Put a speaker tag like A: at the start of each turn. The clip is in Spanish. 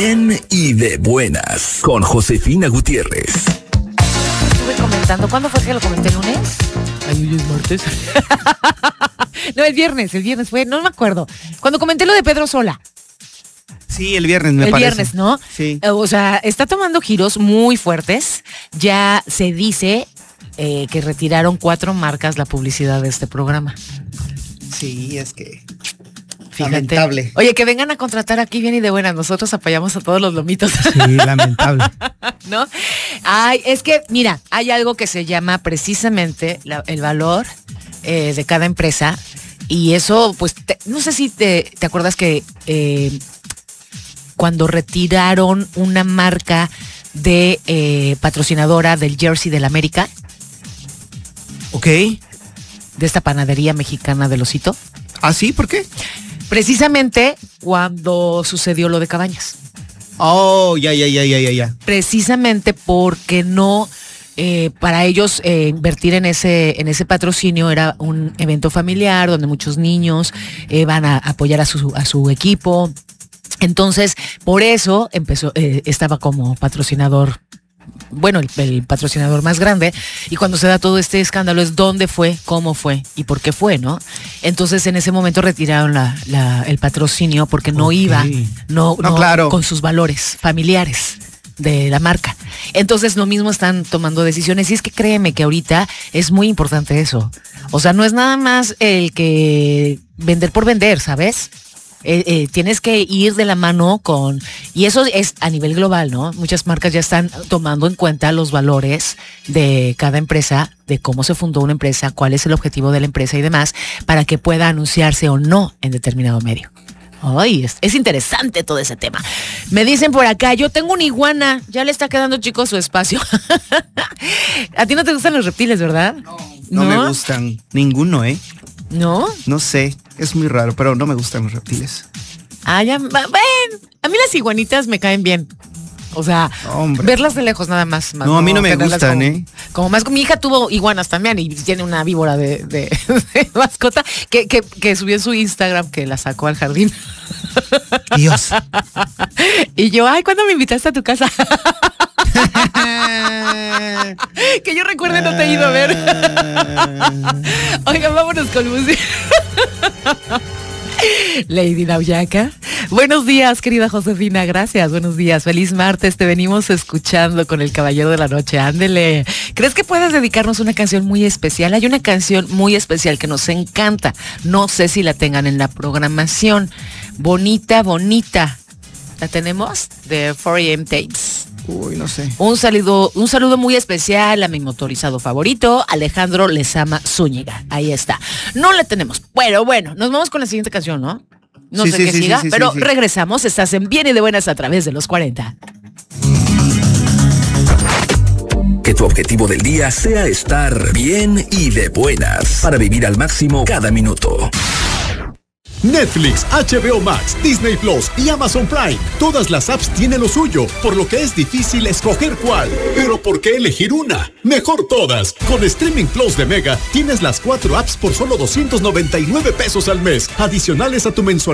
A: bien y de buenas con Josefina Gutiérrez.
B: Estuve comentando, ¿cuándo fue que lo comenté? ¿El lunes?
C: Ay, hoy es martes.
B: No, el viernes fue, no me acuerdo. Cuando comenté lo de Pedro Sola.
C: Sí, el viernes me parece.
B: El viernes, ¿no?
C: Sí.
B: O sea, está tomando giros muy fuertes. Ya se dice que retiraron 4 marcas la publicidad de este programa.
C: Sí, es que...
B: Fíjate.
C: Lamentable.
B: Oye, que vengan a contratar aquí bien y de buenas. Nosotros apoyamos a todos los lomitos.
C: Sí, lamentable.
B: ¿No? Ay, es que, mira, hay algo que se llama precisamente el valor de cada empresa. Y eso, pues, no sé si te acuerdas que cuando retiraron una marca de patrocinadora del jersey del América.
C: Ok.
B: De esta panadería mexicana del Osito.
C: ¿Ah, sí? ¿Por qué?
B: Precisamente cuando sucedió lo de Cabañas.
C: Oh, ya.
B: Precisamente porque no, para ellos invertir en ese patrocinio era un evento familiar donde muchos niños van a apoyar a su equipo. Entonces, por eso estaba como patrocinador. Bueno, el patrocinador más grande, y cuando se da todo este escándalo es dónde fue, cómo fue y por qué fue, ¿no? Entonces en ese momento retiraron el patrocinio porque no iba, no
C: claro,
B: con sus valores familiares de la marca. Entonces lo mismo están tomando decisiones, y es que créeme que ahorita es muy importante eso. O sea, no es nada más el que vender por vender, ¿sabes? Tienes que ir de la mano con, y eso es a nivel global, ¿no? Muchas marcas ya están tomando en cuenta los valores de cada empresa, de cómo se fundó una empresa, cuál es el objetivo de la empresa y demás, para que pueda anunciarse o no en determinado medio. Ay, es interesante todo ese tema. Me dicen por acá, yo tengo una iguana, ya le está quedando chico su espacio. A ti no te gustan los reptiles, ¿verdad?
C: No me gustan ninguno, ¿eh?
B: ¿No?
C: No sé, es muy raro, pero no me gustan los reptiles.
B: Ah, ya, ven, a mí las iguanitas me caen bien. O sea, verlas de lejos nada más.
C: No, a mí no me gustan,
B: como más, mi hija tuvo iguanas también y tiene una víbora de mascota que subió en su Instagram que la sacó al jardín.
C: Dios.
B: Y yo, ay, ¿cuándo me invitaste a tu casa? Que yo recuerde no te he ido a ver. Oigan, vámonos con música. Lady Nauyaka. Buenos días, querida Josefina, gracias, buenos días, feliz martes, te venimos escuchando con el Caballero de la Noche, ándele. ¿Crees que puedes dedicarnos una canción muy especial? Hay una canción muy especial que nos encanta, no sé si la tengan en la programación, bonita, ¿la tenemos? De 4AM Tapes.
C: Uy, no sé.
B: Un saludo muy especial a mi motorizado favorito, Alejandro Lezama Zúñiga. Ahí está. No la tenemos. Bueno, nos vamos con la siguiente canción, ¿no? No sé qué siga, pero regresamos. Estás en Bien y de Buenas a través de los 40.
A: Que tu objetivo del día sea estar bien y de buenas para vivir al máximo cada minuto.
D: Netflix, HBO Max, Disney Plus y Amazon Prime. Todas las apps tienen lo suyo, por lo que es difícil escoger cuál. Pero ¿por qué elegir una? Mejor todas. Con Streaming Plus de Mega tienes las 4 apps por solo $299 al mes, adicionales a tu mensualidad.